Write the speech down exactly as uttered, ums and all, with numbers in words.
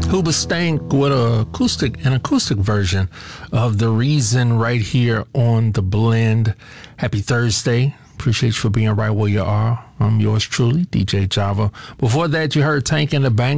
Hoobastank with a acoustic, an acoustic version of The Reason right here on The Blend. Happy Thursday. Appreciate you for being right where you are. I'm yours truly, D J Java. Before that, you heard Tank and the Bang